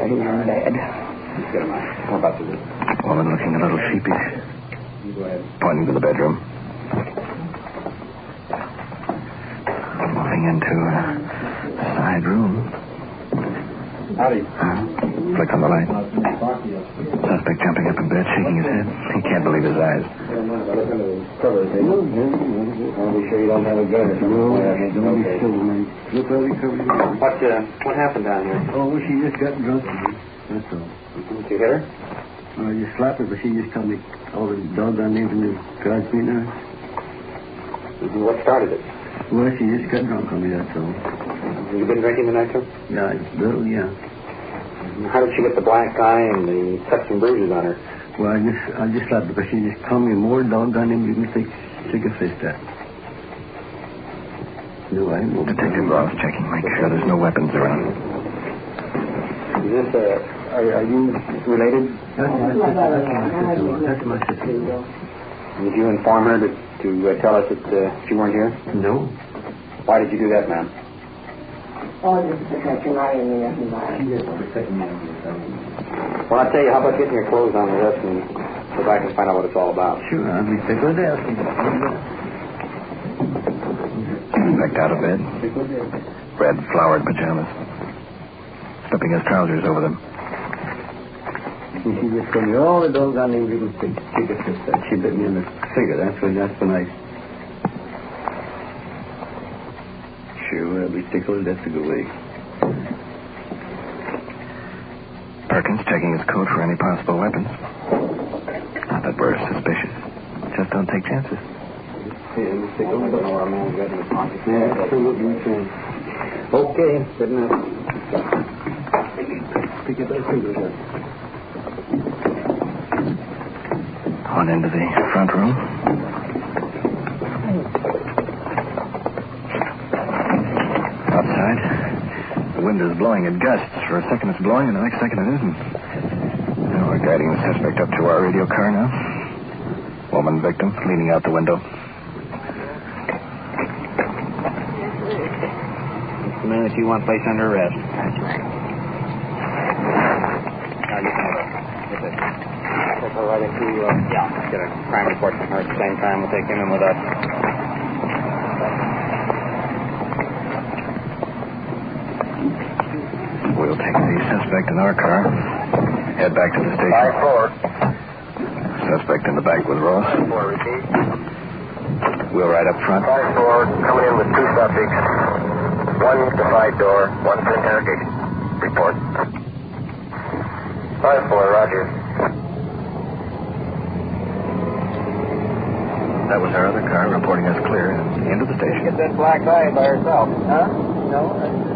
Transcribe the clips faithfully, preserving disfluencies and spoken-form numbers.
He's dead. How about the Woman looking a little sheepish. You go ahead. Pointing to the bedroom. Moving into a side room. Howdy. Uh, flick on the light. Suspect jumping up in bed, shaking his head. He can't believe his eyes. Look under the covers, eh? I'll be sure you don't have a gun or something. No, don't be silly, man. Look where we covered it. What, uh, what happened down here? Oh, she just got drunk today. That's all. Did you hit her? Well, I just slapped her, but she just told me all the doggone names in the garage meet now. What started it? Well, she just got drunk on me, that's all. You been drinking tonight, sir? Yeah, little, yeah. How did she get the black eye and the cuts and bruises on her? Well, I just, I just slapped her, but she just told me more doggone names you can stick, stick a fist at. No, I ain't Detective Ross checking, make sure there's no weapons around. Is this, uh, are, are you related? That's my sister. That's my sister. Did you inform her to, to uh, tell us that uh, she weren't here? No. Why did you do that, ma'am? Oh, just to protect your mind and your mind. Well, I tell you, how about getting your clothes on with us and so I can find out what it's all about? Sure, I'll be tickled to ask you. Backed out of bed. Red flowered pajamas. Slipping his trousers over them. And she just told me all the doggone names you can stick, stick a fist at. She bit me in the finger. That's when, that's when I... Sure, I'll be tickled to death to go away. Perkins checking his coat for any possible weapons. Not that we're suspicious. Just don't take chances. Yeah, let's take a look. know our man's got in his pocket. Yeah, sure, look, you can. Okay, good enough. Pick up that finger there. On into the front room. Outside. The wind is blowing in gusts. For a second it's blowing, and the next second it isn't. Now we're guiding the suspect up to our radio car now. Woman victim leaning out the window. It's the man that you want placed under arrest. That's right. Now you can get this. Take her right into, uh, yeah. Get a crime report from her at the same time. We'll take him in with us. We'll take the suspect in our car. Head back to the station. Five four. Suspect in the back with Ross. Four, repeat. We'll ride up front. Five four, coming in with two subjects. One at the side door, one for interrogation. Report. Five four, roger. That was our other car reporting us clear into the station. Get that black eye by herself. Huh? No, I just...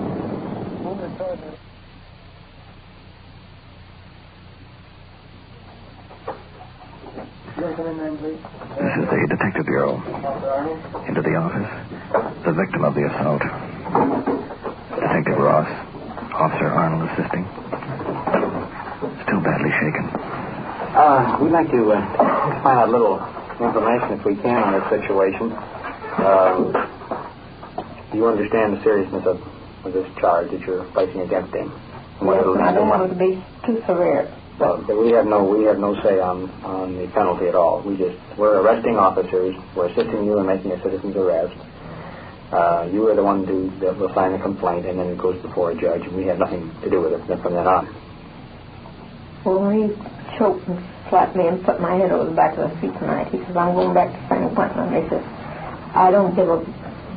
This is the Detective Bureau. Into the office. The victim of the assault. Detective Ross. Officer Arnold assisting. Still badly shaken. Uh, we'd like to uh, find out a little information, if we can, on this situation. Um, do you understand the seriousness of, of this charge that you're placing against him? And what Yes, it'll I mean to don't him? want it to be too severe. Well, we have no we have no say on, on the penalty at all. We just we're arresting officers. We're assisting you in making a citizen's arrest. Uh, you are the one to, that will sign the complaint, and then it goes before a judge. And we have nothing to do with it from then on. Well, when he choked and slapped me and put my head over the back of the seat tonight, he says, I'm going back to San Quentin. And he says, I don't give a...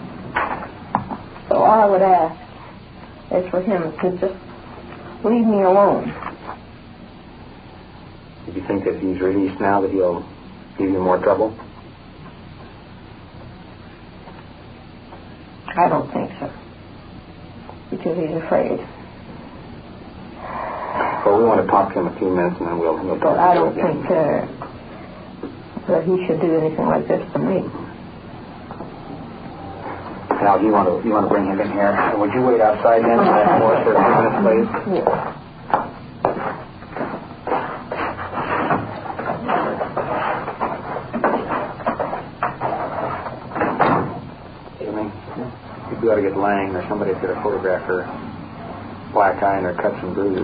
So all I would ask is for him to just leave me alone. Do you think that he's released now that he'll give you more trouble? I don't think so. Because he's afraid. Well, we want to talk to him a few minutes, and then we'll, we'll talk But I to don't him again. think uh, that he should do anything like this to me. Now, do you want to you want to bring him in here? Would you wait outside then uh, for us for a few minutes, please? Yeah. We ought to get Lang or somebody to photograph her black eye and her cuts and bruises.